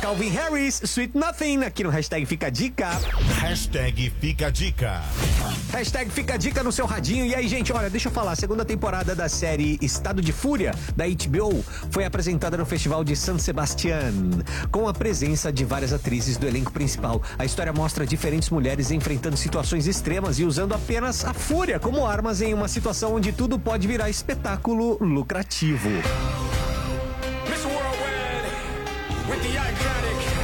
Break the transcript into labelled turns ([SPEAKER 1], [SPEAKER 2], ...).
[SPEAKER 1] Calvin Harris, Sweet Nothing, aqui no Hashtag Fica a Dica.
[SPEAKER 2] Hashtag Fica a Dica.
[SPEAKER 1] Hashtag Fica a Dica no seu radinho. E aí, gente, olha, deixa eu falar. A segunda temporada da série Estado de Fúria, da HBO, foi apresentada no Festival de San Sebastián, com a presença de várias atrizes do elenco principal. A história mostra diferentes mulheres enfrentando situações extremas e usando apenas a fúria como armas em uma situação onde tudo pode virar espetáculo lucrativo.
[SPEAKER 3] Mr. Worldwide, with the iconic